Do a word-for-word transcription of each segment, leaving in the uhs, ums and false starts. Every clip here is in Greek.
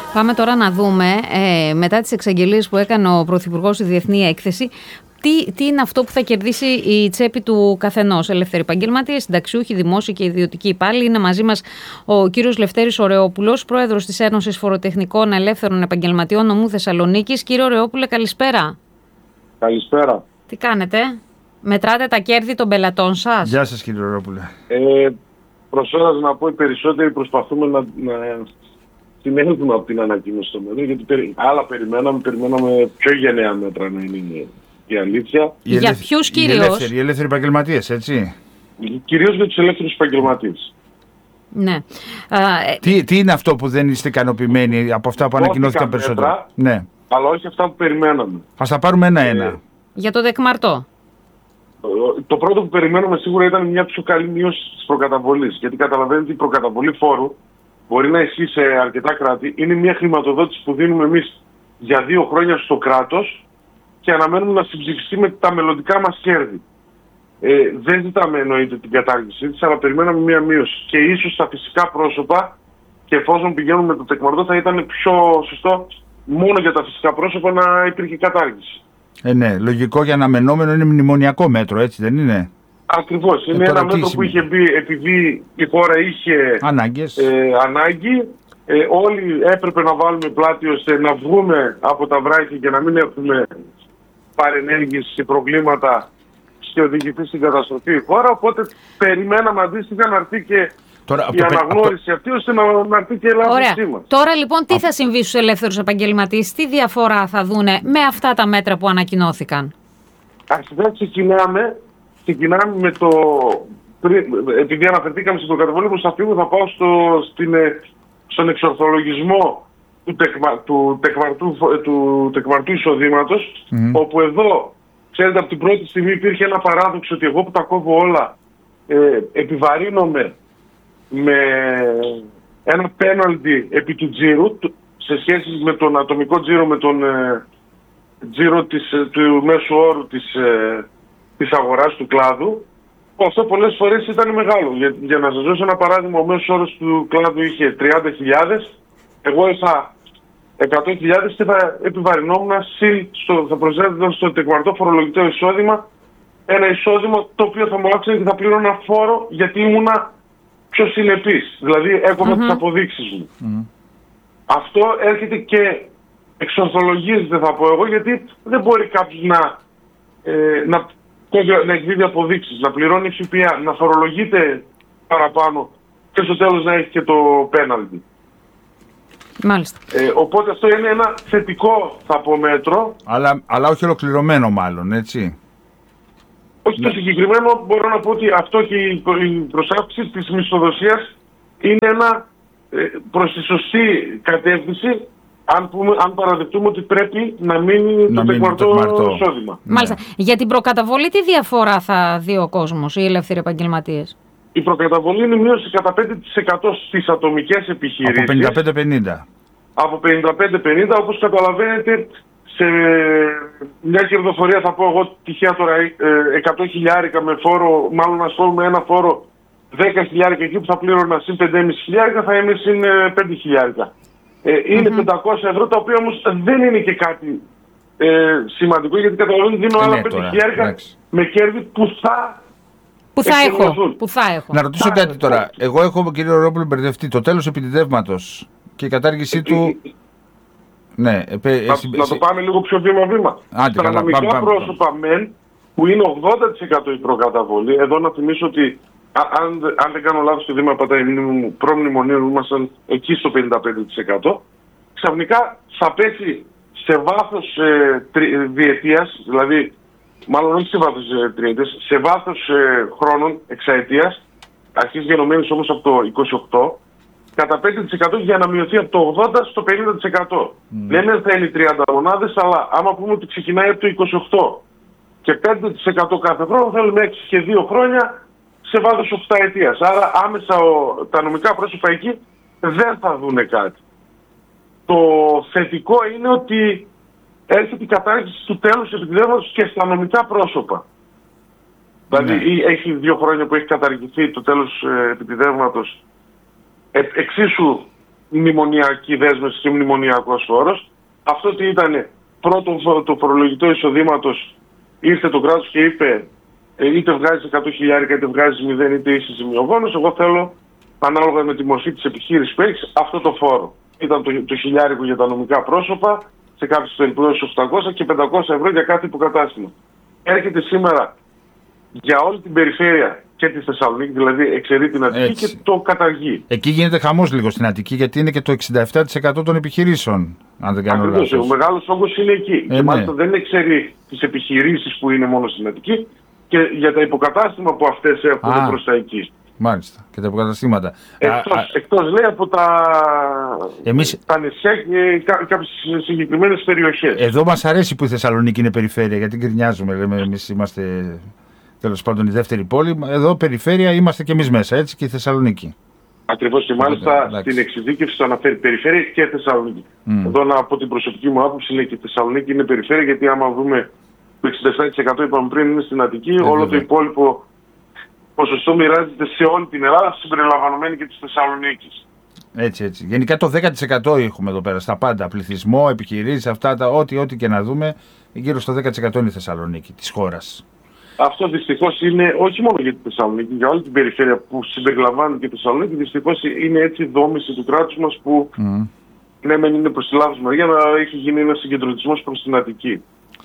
Πάμε τώρα να δούμε, ε, μετά τις εξαγγελίες που έκανε ο Πρωθυπουργός στη Διεθνή Έκθεση, τι, τι είναι αυτό που θα κερδίσει η τσέπη του καθενός. Ελεύθεροι επαγγελματίες, συνταξιούχοι, δημόσιοι και ιδιωτικοί υπάλληλοι. Είναι μαζί μας ο κύριος Λευτέρης Ωρεόπουλος, πρόεδρος της Ένωσης Φοροτεχνικών Ελεύθερων Επαγγελματιών Νομού Θεσσαλονίκης. Κύριε Ωρεόπουλε, καλησπέρα. Καλησπέρα. Τι κάνετε, μετράτε τα κέρδη των πελατών σας? Γεια σας, κύριε Ωρεόπουλε. Ε, προς ώρας να πω, οι περισσότεροι προσπαθούμε να, να συνέλθουμε από την ανακοίνωση στο μέλλον, γιατί περι, άλλα περιμέναμε, περιμέναμε πιο γενναία μέτρα να είναι η αλήθεια. Για ελεύθερη, ποιους κυρίως? Οι ελεύθεροι, οι ελεύθεροι επαγγελματίες, έτσι. Κυρίως για τους ελεύθερους επαγγελματίες. Ναι. Τι, τι είναι αυτό που δεν είστε ικανοποιημένοι από αυτά που ανακοινώθηκαν περισσότερο? Ναι. Αλλά όχι αυτά που περιμέναμε. Ας τα πάρουμε ένα-ένα. Ε, για το δεκμαρτό. Το πρώτο που περιμένουμε σίγουρα ήταν μια πιο καλή μείωση της προκαταβολής. Γιατί καταλαβαίνετε ότι η προκαταβολή φόρου μπορεί να ισχύει σε αρκετά κράτη. Είναι μια χρηματοδότηση που δίνουμε εμείς για δύο χρόνια στο κράτος και αναμένουμε να συμψηφιστεί με τα μελλοντικά μας κέρδη. Ε, δεν ζητάμε εννοείται την κατάργησή της, αλλά περιμέναμε μια μείωση. Και ίσως στα φυσικά πρόσωπα, και εφόσον πηγαίνουμε με το τεκμαρτό, θα ήταν πιο σωστό μόνο για τα φυσικά πρόσωπα να υπήρχε κατάργηση. Ε, ναι, λογικό και αναμενόμενο, είναι μνημονιακό μέτρο, έτσι δεν είναι? Ακριβώς. Είναι ε, ένα μέτρο που είχε μπει επειδή η χώρα είχε ανάγκες. Ε, ανάγκη. Ε, όλοι έπρεπε να βάλουμε πλάτη ώστε να βγούμε από τα βράχια και να μην έχουμε παρενέργειες και προβλήματα και οδηγηθεί στην καταστροφή η χώρα. Οπότε περιμέναμε αντίστοιχα να έρθει και Τώρα, η αναγνώριση το... αυτή ώστε να, να έρθει και η ελάφρυνσή μας. Τώρα λοιπόν τι Α... θα συμβεί στους ελεύθερους επαγγελματίες, τι διαφορά θα δούνε με αυτά τα μέτρα που ανακοινώθηκαν? Αρχικά ξεκινάμε, ξεκινάμε με το... Επειδή αναφερθήκαμε στην προκαταβολή μου, θα φύγω, θα πάω στο, στην, στον εξορθολογισμό του, τεκμα, του, τεκμαρτού, του τεκμαρτού εισοδήματος, mm. όπου εδώ, ξέρετε, από την πρώτη στιγμή υπήρχε ένα παράδοξο ότι εγώ που τα κόβω όλα ε, επιβαρύνομαι με ένα πέναλτι επί του τζίρου σε σχέση με τον ατομικό τζίρο, με τον ε, τζίρο της, του μέσου όρου της, ε, της αγοράς του κλάδου. Αυτό πολλές φορές ήταν μεγάλο. Για, για να σας δώσω ένα παράδειγμα, ο μέσος όρος του κλάδου είχε τριάντα χιλιάδες, εγώ είχα εκατό χιλιάδες και θα επιβαρυνόμουν συν, στο, θα προσθέτω στο τεκμαρτό φορολογικό εισόδημα ένα εισόδημα το οποίο θα μου άξιζε και θα πλήρωνα φόρο γιατί ήμουνα πιο συνεπής. Δηλαδή έκοβα mm-hmm. τις αποδείξεις μου. Mm-hmm. Αυτό έρχεται και εξορθολογίζεται, θα πω εγώ, γιατί δεν μπορεί κάποιος να, ε, να, να εκδίδει αποδείξεις, να πληρώνει ΦΠΑ, να φορολογείται παραπάνω και στο τέλος να έχει και το πέναλτι. Μάλιστα. Ε, οπότε αυτό είναι ένα θετικό, θα πω, μέτρο. Αλλά, αλλά όχι ολοκληρωμένο μάλλον, έτσι. Όχι, ναι. Το συγκεκριμένο μπορώ να πω ότι αυτό και η προσάυξη της μισθοδοσίας είναι ένα ε, προς τη σωστή κατεύθυνση, αν, πούμε, αν παραδεχτούμε ότι πρέπει να μείνει να το τεκμαρτό εισόδημα. Μάλιστα. Ναι. Για την προκαταβολή τι διαφορά θα δει ο κόσμος, οι ελεύθεροι επαγγελματίες? Η προκαταβολή είναι μείωση κατά πέντε τοις εκατό στις ατομικές επιχειρήσεις. Από πενήντα πέντε πενήντα. Από πενήντα πέντε πενήντα, όπως καταλαβαίνετε, σε μια κερδοφορία, θα πω εγώ τυχαία τώρα, εκατό χιλιάρικα με φόρο, μάλλον ας πούμε ένα φόρο δέκα χιλιάρικα, εκεί που θα πλήρωνα συν πέντε χιλιάδες πεντακόσια χιλιάρικα, θα είμαι συν πέντε χιλιάρικα. Ε, είναι mm-hmm. πεντακόσια ευρώ, τα οποία όμως δεν είναι και κάτι ε, σημαντικό, γιατί καταλαβαίνετε δίνω άλλα πέντε χιλιάρικα με κέρδη που θα... Που θα, έχω, που θα έχω. Να ρωτήσω κάτι τώρα. Εγώ έχω, κύριε Ωρεόπουλο, μπερδευτεί. Το τέλος επιτιδεύματος και η κατάργησή ε, του... Ε, ναι, επέ, να, εσύ, να το πάμε λίγο πιο βήμα-βήμα. Στα νομικά πρόσωπα μεν, που είναι ογδόντα τοις εκατό η προκαταβολή, εδώ να θυμίσω ότι α, αν, αν δεν κάνω λάθος, το Δήμα Παταϊνίου προμνημονίου ήμασταν εκεί στο πενήντα πέντε τοις εκατό, ξαφνικά θα πέσει σε βάθος ε, τρι, διετίας, δηλαδή μάλλον όχι σε βάθος ε, τριετίας, σε βάθος ε, χρόνων, εξαετίας, αρχής γενομένης όμως από το είκοσι οκτώ, κατά πέντε τοις εκατό για να μειωθεί από το ογδόντα τοις εκατό στο πενήντα τοις εκατό. Mm. Λέμε ότι θα είναι τριάντα μονάδες, αλλά άμα πούμε ότι ξεκινάει από το είκοσι οκτώ και πέντε τοις εκατό κάθε χρόνο, θέλουμε έξι και δύο χρόνια σε βάθος επτά ετίας. Άρα άμεσα ο, τα νομικά πρόσωπα εκεί δεν θα δούνε κάτι. Το θετικό είναι ότι έρχεται η κατάργηση του τέλους επιτιδεύματος και στα νομικά πρόσωπα. Mm. Δηλαδή έχει δύο χρόνια που έχει καταργηθεί το τέλος ε, επιτιδεύματος. Ε, εξίσου μνημονιακή δέσμευση και μνημονιακός φόρος. Αυτό τι ήταν, πρώτο το φορολογητό εισοδήματος, ήρθε το κράτος και είπε είτε βγάζεις εκατό χιλιάρικα, είτε βγάζεις μηδέν, είτε είσαι ζημιογόνος. Εγώ θέλω, ανάλογα με τη μορφή της επιχείρησης που έχεις, αυτό το φόρο. Ήταν το, το χιλιάρικο για τα νομικά πρόσωπα, σε κάποιες περιπτώσεις οκτακόσια και πεντακόσια ευρώ για κάθε υποκατάστημα. Έρχεται σήμερα για όλη την περιφέρεια και τη Θεσσαλονίκη, δηλαδή εξαιρεί την Αττική και το καταργεί. Εκεί γίνεται χαμός λίγο στην Αττική, γιατί είναι και το εξήντα επτά τοις εκατό των επιχειρήσεων, αν δεν κάνω λάθος. Ο μεγάλος όγκος είναι εκεί. Ε, και ναι. μάλιστα δεν εξαιρεί τις επιχειρήσεις που είναι μόνο στην Αττική και για τα υποκατάστημα που αυτές έχουν προς τα εκεί. Μάλιστα. Και τα υποκαταστήματα. Εκτός, α, εκτός λέει από τα, εμείς... τα νησιά και κά, κάποιες συγκεκριμένες περιοχές. Εδώ μας αρέσει που η Θεσσαλονίκη είναι περιφέρεια, γιατί γκρινιάζουμε. Λέμε, εμείς είμαστε τέλος πάντων η δεύτερη πόλη. Εδώ περιφέρεια είμαστε και εμείς μέσα, έτσι, και η Θεσσαλονίκη. Ακριβώς, και μάλιστα yeah, στην εξειδίκευση το αναφέρει περιφέρεια και Θεσσαλονίκη. Mm. Εδώ από την προσωπική μου άποψη είναι και η Θεσσαλονίκη είναι περιφέρεια, γιατί άμα δούμε το εξήντα επτά τοις εκατό είπαμε πριν είναι στην Αττική, yeah, όλο yeah. το υπόλοιπο ποσοστό μοιράζεται σε όλη την Ελλάδα, συμπεριλαμβανομένη και της Θεσσαλονίκης. Έτσι, έτσι. Γενικά το δέκα τοις εκατό έχουμε εδώ πέρα στα πάντα. Πληθυσμό, επιχειρήσεις, αυτά τα ό,τι, ό,τι και να δούμε, γύρω στο δέκα τοις εκατό είναι η Θεσσαλονίκη της χώρας. Αυτό δυστυχώς είναι όχι μόνο για τη Θεσσαλονίκη, για όλη την περιφέρεια που συμπεριλαμβάνει και τη Θεσσαλονίκη. Δυστυχώς είναι έτσι η δόμηση του κράτους μας που mm. ναι, μεν είναι προς τη λάθος μεριά, αλλά έχει γίνει ένας συγκεντρωτισμός προς την Αττική.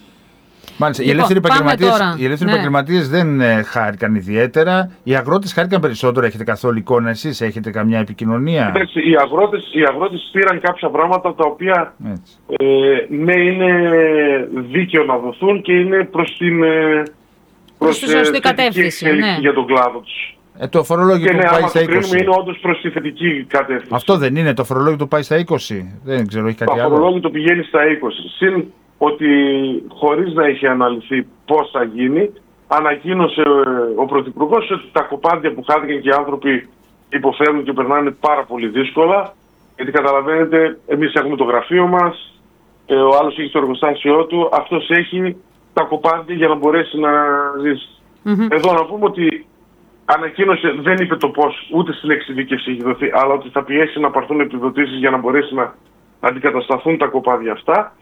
Μάλιστα. Λοιπόν, οι ελεύθεροι επαγγελματίες ναι. δεν ε, χάρηκαν ιδιαίτερα. Οι αγρότες χάρηκαν περισσότερο. Έχετε καθόλου εικόνα εσείς, έχετε καμιά επικοινωνία? Εντάξει, οι αγρότες, οι αγρότες πήραν κάποια πράγματα τα οποία ε, ναι, είναι δίκαιο να δοθούν και είναι προς την ε, προς, προς τη σωστή κατεύθυνση ναι. για τον κλάδο τους. Ε, το φορολόγιο και που ναι, πάει στα είκοσι. Κρίνουμε, είναι όντως προς τη θετική κατεύθυνση. Αυτό δεν είναι το φορολόγιο που πάει στα είκοσι? Δεν ξέρω, έχει κάτι το άλλο. Το φορολόγιο το πηγαίνει στα είκοσι. Συν ότι χωρίς να είχε αναλυθεί πώς θα γίνει, ανακοίνωσε ο Πρωθυπουργός ότι τα κοπάδια που χάθηκαν και οι άνθρωποι υποφέρουν και περνάνε πάρα πολύ δύσκολα. Γιατί καταλαβαίνετε, εμείς έχουμε το γραφείο μας, ο άλλος έχει το εργοστάσιό του, αυτός έχει τα κοπάδια για να μπορέσει να ζήσει. Mm-hmm. Εδώ να πούμε ότι ανακοίνωσε, δεν είπε το πώς, ούτε στην εξειδίκευση έχει δοθεί, αλλά ότι θα πιέσει να πάρθουν επιδοτήσεις για να μπορέσει να αντικατασταθούν τα κοπάδια αυτά.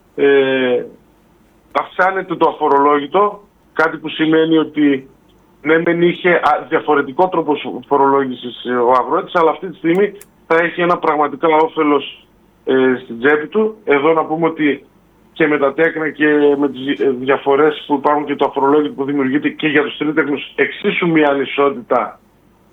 Ε, αυξάνεται το αφορολόγητο, κάτι που σημαίνει ότι ναι μεν είχε διαφορετικό τρόπο φορολόγησης ο αγρότης, αλλά αυτή τη στιγμή θα έχει ένα πραγματικά όφελος ε, στην τσέπη του. Εδώ να πούμε ότι και με τα τέκνα και με τις διαφορές που υπάρχουν και το αφορολόγητο που δημιουργείται και για τους τρίτεχνους, εξίσου μια ανισότητα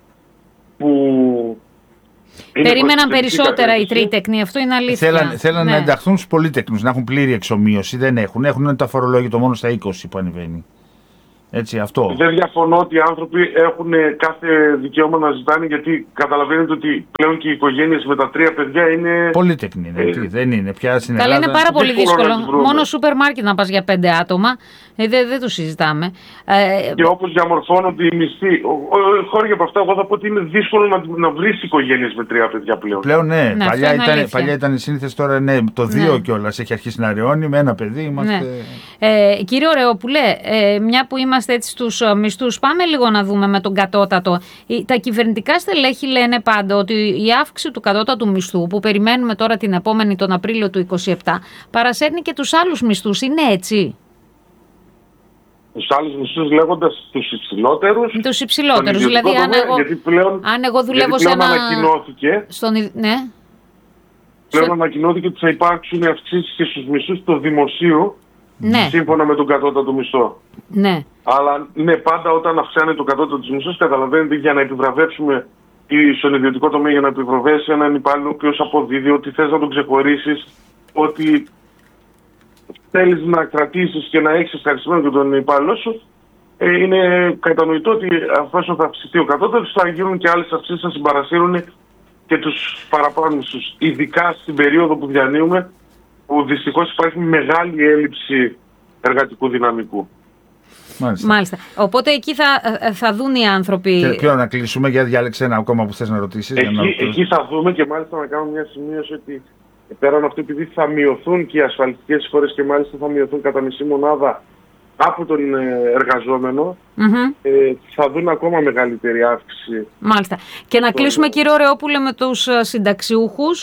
που... Περίμεναν περισσότερα οι τρίτεκνοι, αυτό είναι αλήθεια. Θέλαν, θέλαν ναι. να ενταχθούν στους πολύτεκνους, να έχουν πλήρη εξομοίωση. Δεν έχουν. Έχουν το αφορολόγητο μόνο στα είκοσι που ανεβαίνει. Έτσι, αυτό. Δεν διαφωνώ ότι οι άνθρωποι έχουν κάθε δικαίωμα να ζητάνε, γιατί καταλαβαίνετε ότι πλέον και οι οικογένειες με τα τρία παιδιά είναι. Πολύτεκνοι είναι. Ε, δεν είναι πια στην Ελλάδα. Καλά, είναι πάρα πολύ δύσκολο. Μόνο σούπερ μάρκετ να πας για πέντε άτομα. Ε, δεν δεν το συζητάμε. Ε, και όπως διαμορφώνονται οι μισθοί. Χώρια από αυτά, εγώ θα πω ότι είναι δύσκολο να, να βρεις οικογένειες με τρία παιδιά πλέον. Πλέον ναι. ναι παλιά, ήταν, παλιά ήταν η σύνθεση, τώρα ναι. Το δύο ναι. κιόλας έχει αρχίσει να ρεώνει. Με ένα παιδί είμαστε. Ναι. Ε, κύριε Ωρεόπουλε, ε, μια που είμαστε έτσι στους μισθούς, πάμε λίγο να δούμε με τον κατώτατο. Τα κυβερνητικά στελέχη λένε πάντα ότι η αύξηση του κατώτατου μισθού που περιμένουμε τώρα την επόμενη τον Απρίλιο του είκοσι επτά παρασέρνει και τους άλλους μισθούς. Είναι έτσι? Τους άλλους μισθούς λέγοντας τους υψηλότερους. Τους υψηλότερους. Δηλαδή αν εγώ, πλέον, αν εγώ δουλεύω σε ένα... ανακοινώθηκε, στον... ναι. πλέον ανακοινώθηκε ότι θα υπάρξουν αυξήσεις και στους μισθούς του δημοσίου. Ναι. Σύμφωνα με τον κατώτατο μισθό. Ναι. Αλλά ναι, πάντα όταν αυξάνεται το κατώτατο του μισθού, καταλαβαίνετε, για να επιβραβεύσουμε ή στον ιδιωτικό τομέα, για να επιβραβεύσει έναν υπάλληλο ο οποίος αποδίδει, ότι θες να τον ξεχωρίσεις, ότι θέλεις να κρατήσεις και να έχεις ευχαριστημένο και τον υπάλληλο σου, ε, είναι κατανοητό ότι αφού θα αυξηθεί ο κατώτατος, θα γίνουν και άλλες αυξήσεις να συμπαρασύρουν και τους παραπάνω μισθούς. Ειδικά στην περίοδο που διανύουμε, που δυστυχώς υπάρχει μεγάλη έλλειψη εργατικού δυναμικού. Μάλιστα. Μάλιστα. Οπότε εκεί θα, θα δουν οι άνθρωποι. Και ποιο να κλείσουμε, για διάλεξε ένα ακόμα που θες να ρωτήσεις. Εκεί, να εκεί θα δούμε, και μάλιστα να κάνουμε μια σημείωση ότι πέραν αυτό, επειδή θα μειωθούν και οι ασφαλιστικές εισφορές και μάλιστα θα μειωθούν κατά μισή μονάδα από τον εργαζόμενο, Mm-hmm. ε, θα δουν ακόμα μεγαλύτερη αύξηση. Μάλιστα. Και να κλείσουμε, κύριε Ωρεόπουλε, με τους συνταξιούχους.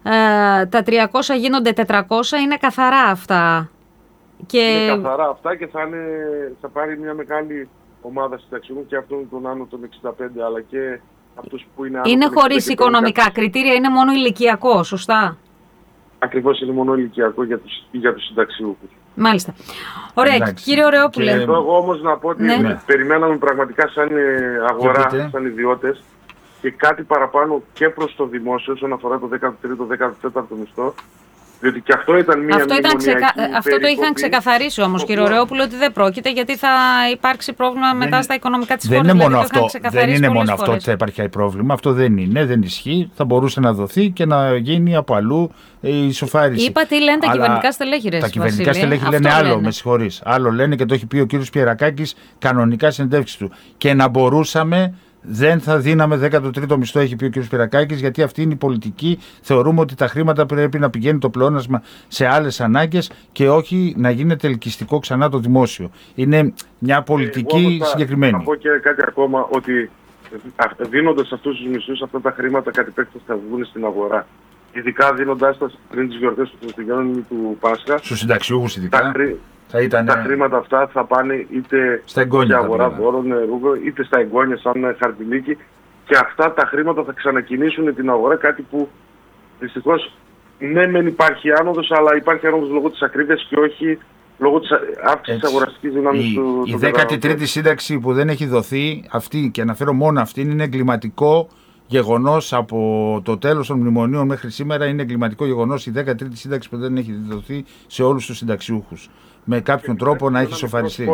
Ε, τα τριακόσια γίνονται τετρακόσια, είναι καθαρά αυτά. Και... Είναι καθαρά αυτά και θα, είναι, θα πάρει μια μεγάλη ομάδα συνταξιούχων και αυτόν τον άνω των εξήντα πέντε, αλλά και αυτούς που είναι άνω. Είναι των χωρίς οικονομικά κριτήρια, είναι μόνο ηλικιακό, σωστά? Ακριβώς, είναι μόνο ηλικιακό για τους, για τους συνταξιούχους. Μάλιστα. Ωραία, εντάξει. Κύριε Ωρεόπουλε. Και εδώ εγώ όμως να πω ότι ναι. Ναι. περιμέναμε πραγματικά σαν αγορά, σαν ιδιώτες, και κάτι παραπάνω και προς το δημόσιο όσον αφορά το δέκατο τρίτο δέκατο τέταρτο μισθό. Διότι και αυτό ήταν μια αυτό, ήταν ξεκα... αυτό το είχαν περικοπή. ξεκαθαρίσει όμως, κύριε Ωρεόπουλε, ότι δεν πρόκειται, γιατί θα υπάρξει πρόβλημα δεν... μετά στα οικονομικά της χώρας. Δεν είναι μόνο δηλαδή, αυτό, δεν είναι μόνο αυτό ότι θα υπάρχει πρόβλημα. Αυτό δεν είναι, δεν ισχύει. Θα μπορούσε να δοθεί και να γίνει από αλλού η ισοφάριση. Είπα τι λένε τα Αλλά κυβερνητικά στελέχη, ρε, τα κυβερνητικά Βασίλη. στελέχη λένε άλλο, λένε. με συγχωρείς. Άλλο λένε και το έχει πει ο κύριος Πιερακάκης κανονικά συνεντεύξεις του. Και να μπορούσαμε. Δεν θα δίναμε δέκατο τρίτο μισθό, έχει πει ο κ. Πυρακάκης, γιατί αυτή είναι η πολιτική. Θεωρούμε ότι τα χρήματα πρέπει να πηγαίνει το πλεόνασμα σε άλλες ανάγκες και όχι να γίνεται ελκυστικό ξανά το δημόσιο. Είναι μια πολιτική θα, συγκεκριμένη. Θα πω και κάτι ακόμα, ότι δίνοντας αυτούς τους μισθούς, αυτά τα χρήματα κατ' επέκταση θα βγουν στην αγορά. Ειδικά δίνοντάς τα πριν τις γιορτές του Χριστουγέννων του Πάσχα. Στους συνταξιούχους ειδικά. Τα, χρή... θα ήταν... τα χρήματα αυτά θα πάνε είτε στα εγγόνια, σε αγορά δώρων, ρούχο, είτε στα εγγόνια σαν χαρτιλίκι. Και αυτά τα χρήματα θα ξανακινήσουν την αγορά, κάτι που δυστυχώς ναι μεν υπάρχει άνοδος, αλλά υπάρχει άνοδος λόγω της ακρίβειας και όχι λόγω της αύξησης της αγοραστικής δυνάμεις η, του. Η δέκατη τρίτη σύνταξη που δεν έχει δοθεί, αυτή, και αναφέρω μόνο αυτήν, είναι εγκληματικό γεγονός από το τέλος των μνημονίων μέχρι σήμερα. Είναι εγκληματικό γεγονός η δέκατη τρίτη σύνταξη που δεν έχει δοθεί σε όλους τους συνταξιούχους. Με κάποιον τρόπο να έχει σοφαριστεί.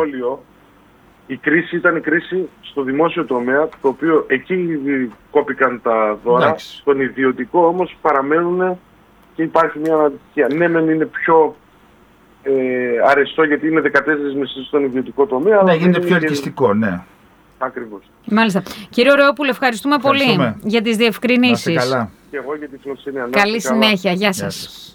Η κρίση ήταν η κρίση στο δημόσιο τομέα, το οποίο εκεί κόπηκαν τα δώρα. Εντάξει. Στον ιδιωτικό όμως παραμένουν και υπάρχει μια αναντικία. Ναι, μεν είναι πιο ε, αρεστό γιατί είναι δεκατέσσερις μισθοί στον ιδιωτικό τομέα. Ναι, γίνεται πιο ελκυστικό, και... ναι. Ακριβώς. Μάλιστα. Κύριε Ωρεόπουλε, ευχαριστούμε πολύ για τις διευκρινήσεις. Να είστε καλά. Και εγώ για τη φιλοξενία. Καλή συνέχεια. Γεια σας.